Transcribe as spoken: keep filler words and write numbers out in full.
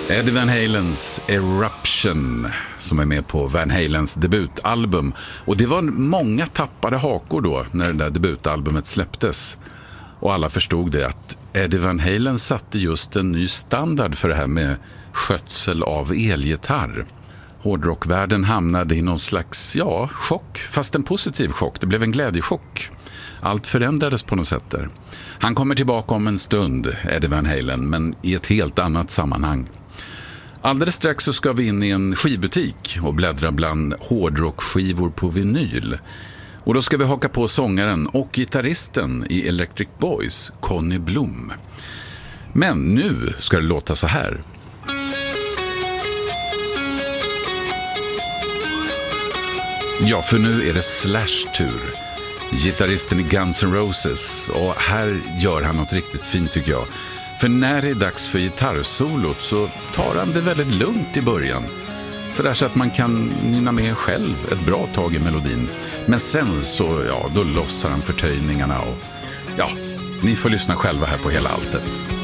Eddie Van Halens Eruption som är med på Van Halens debutalbum. Och det var många tappade hakor då när det där debutalbumet släpptes. Och alla förstod det att Eddie Van Halen satte just en ny standard för det här med skötsel av elgitarr. Hårdrockvärlden hamnade i någon slags, ja, chock, fast en positiv chock. Det blev en glädjechock. Allt förändrades på något sätt där. Han kommer tillbaka om en stund, Eddie Van Halen, men i ett helt annat sammanhang. Alldeles strax så ska vi in i en skivbutik och bläddra bland hårdrockskivor på vinyl. Och då ska vi haka på sångaren och gitarristen i Electric Boys, Conny Blom. Men nu ska det låta så här. Ja, för nu är det Slash-tur. Gitarristen i Guns N' Roses. Och här gör han något riktigt fint tycker jag. För när det är dags för gitarrsolot så tar han det väldigt lugnt i början. Så där så att man kan nynna med själv ett bra tag i melodin. Men sen så, ja, då lossar han förtöjningarna och ja, ni får lyssna själva här på hela alltet.